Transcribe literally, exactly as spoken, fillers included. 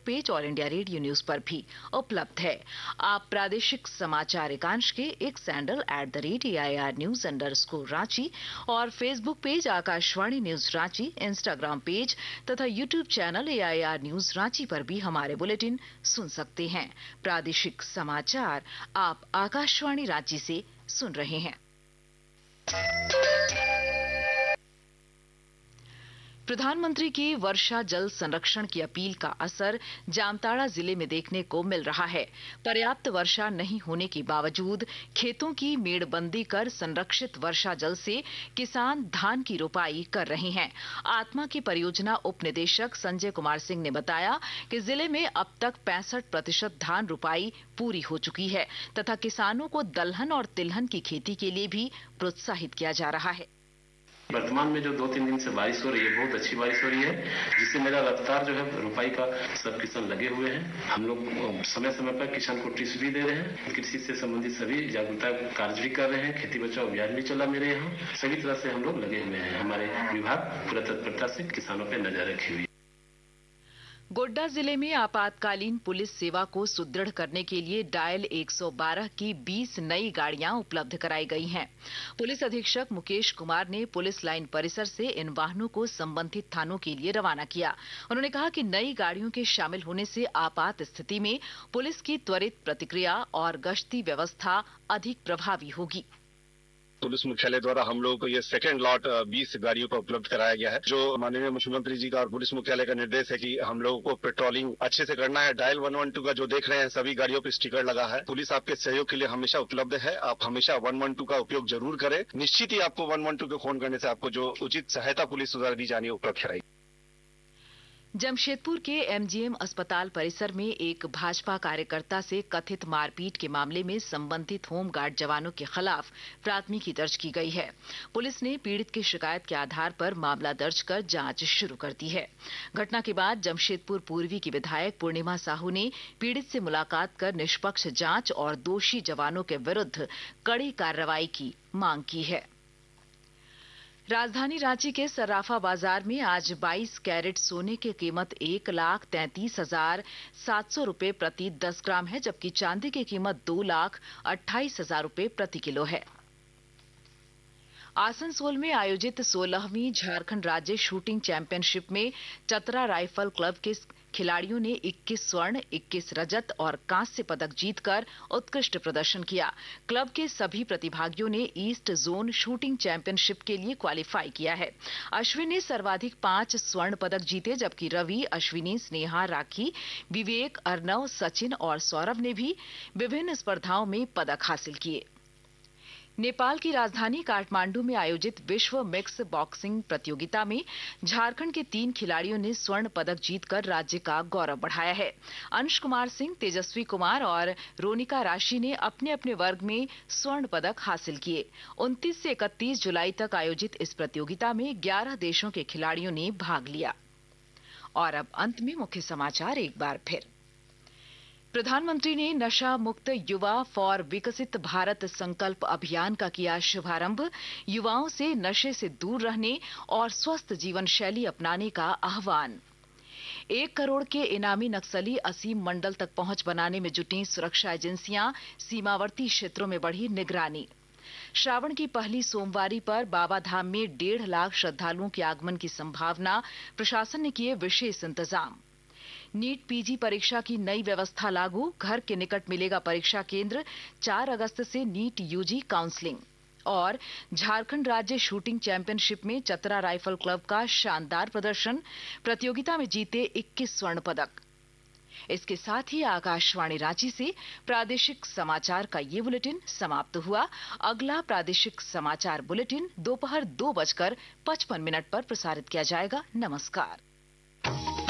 Page और India radio news पर भी उपलब्ध है। आप प्रादेशिक समाचार एकांश के x handle at the rate A I R news under score Ranchi और Facebook page Akashvani news Ranchi, Instagram page तथा YouTube channel A I R news Ranchi पर भी हमारे बुलेटिन सुन सकते हैं। प्रादेशिक समाचार आप आकाशवाणी रांची से सुन रहे हैं। प्रधानमंत्री की वर्षा जल संरक्षण की अपील का असर जामताड़ा जिले में देखने को मिल रहा है। पर्याप्त वर्षा नहीं होने के बावजूद खेतों की मेड़बंदी कर संरक्षित वर्षा जल से किसान धान की रोपाई कर रहे हैं। आत्मा की परियोजना उप निदेशक संजय कुमार सिंह ने बताया कि जिले में अब तक पैंसठ प्रतिशत धान रोपाई पूरी हो चुकी है तथा किसानों को दलहन और तिलहन की खेती के लिए भी प्रोत्साहित किया जा रहा है। वर्तमान में जो दो तीन दिन से बारिश हो रही है, बहुत अच्छी बारिश हो रही है, जिससे मेरा रफ्तार जो है रुपाई का सब किसान लगे हुए हैं। हम लोग समय समय पर किसान को टिप्स भी दे रहे हैं। कृषि से संबंधित सभी जागरूकता कार्य भी कर रहे हैं। खेती बचाओ अभियान भी चला मेरे यहाँ। सभी तरह से हम लोग लगे हुए हैं। हमारे विभाग पूरा तत्परता से किसानों पर नजर रखी हुई है। गोड्डा जिले में आपातकालीन पुलिस सेवा को सुदृढ़ करने के लिए डायल एक सौ बारह की बीस नई गाड़ियां उपलब्ध कराई गई हैं। पुलिस अधीक्षक मुकेश कुमार ने पुलिस लाइन परिसर से इन वाहनों को संबंधित थानों के लिए रवाना किया। उन्होंने कहा कि नई गाड़ियों के शामिल होने से आपात स्थिति में पुलिस की त्वरित प्रतिक्रिया और गश्ती व्यवस्था अधिक प्रभावी होगी। पुलिस मुख्यालय द्वारा हम लोगों को ये सेकंड लॉट बीस गाड़ियों का उपलब्ध कराया गया है। जो माननीय मुख्यमंत्री जी का और पुलिस मुख्यालय का निर्देश है कि हम लोगों को पेट्रोलिंग अच्छे से करना है। डायल वन वन टू का जो देख रहे हैं सभी गाड़ियों पर स्टिकर लगा है। पुलिस आपके सहयोग के लिए हमेशा उपलब्ध है। आप हमेशा वन वन टू का उपयोग जरूर करें। निश्चित ही आपको वन वन टू के फोन करने से आपको जो उचित सहायता पुलिस द्वारा दी जानी है उपलब्ध कराई। जमशेदपुर के एम जी एम अस्पताल परिसर में एक भाजपा कार्यकर्ता से कथित मारपीट के मामले में संबंधित होमगार्ड जवानों के खिलाफ प्राथमिकी दर्ज की गई है। पुलिस ने पीड़ित की शिकायत के आधार पर मामला दर्ज कर जांच शुरू कर दी है। घटना के बाद जमशेदपुर पूर्वी की विधायक पूर्णिमा साहू ने पीड़ित से मुलाकात कर निष्पक्ष जांच और दोषी जवानों के विरुद्ध कड़ी कार्रवाई की मांग की है। राजधानी रांची के सर्राफा बाजार में आज बाईस कैरेट सोने की कीमत एक लाख तैंतीस हजार सात सौ रूपये प्रति दस ग्राम है, जबकि चांदी की कीमत दो लाख अट्ठाईस हजार रूपये प्रति किलो है। आसनसोल में आयोजित सोलहवीं झारखंड राज्य शूटिंग चैंपियनशिप में चतरा राइफल क्लब के खिलाड़ियों ने इक्कीस स्वर्ण, इक्कीस रजत और कांस्य पदक जीतकर उत्कृष्ट प्रदर्शन किया। क्लब के सभी प्रतिभागियों ने ईस्ट जोन शूटिंग चैंपियनशिप के लिए क्वालिफाई किया है। अश्विन ने सर्वाधिक पांच स्वर्ण पदक जीते, जबकि रवि, अश्विनी, स्नेहा, राखी, विवेक, अर्नव, सचिन और सौरभ ने भी विभिन्न स्पर्धाओं में पदक हासिल किए। नेपाल की राजधानी काठमांडू में आयोजित विश्व मिक्स बॉक्सिंग प्रतियोगिता में झारखंड के तीन खिलाड़ियों ने स्वर्ण पदक जीतकर राज्य का गौरव बढ़ाया है। अंश कुमार सिंह, तेजस्वी कुमार और रोनिका राशि ने अपने अपने वर्ग में स्वर्ण पदक हासिल किए। उनतीस से इकतीस जुलाई तक आयोजित इस प्रतियोगिता में ग्यारह देशों के खिलाड़ियों ने भाग लिया। और अब अंत में मुख्य समाचार एक बार फिर। प्रधानमंत्री ने नशा मुक्त युवा फॉर विकसित भारत संकल्प अभियान का किया शुभारंभ। युवाओं से नशे से दूर रहने और स्वस्थ जीवन शैली अपनाने का आह्वान। एक करोड़ के इनामी नक्सली असीम मंडल तक पहुंच बनाने में जुटी सुरक्षा एजेंसियां, सीमावर्ती क्षेत्रों में बढ़ी निगरानी। श्रावण की पहली सोमवारी पर बाबा धाम में डेढ़ लाख श्रद्धालुओं के आगमन की संभावना, प्रशासन ने किए विशेष इंतजाम। नीट पीजी परीक्षा की नई व्यवस्था लागू, घर के निकट मिलेगा परीक्षा केंद्र। चार अगस्त से नीट यूजी काउंसलिंग। और झारखंड राज्य शूटिंग चैंपियनशिप में चतरा राइफल क्लब का शानदार प्रदर्शन, प्रतियोगिता में जीते इक्कीस स्वर्ण पदक। इसके साथ ही आकाशवाणी रांची से प्रादेशिक समाचार का ये बुलेटिन समाप्त हुआ। अगला प्रादेशिक समाचार बुलेटिन दोपहर दो बजकर पचपन मिनट पर प्रसारित किया जाएगा। नमस्कार।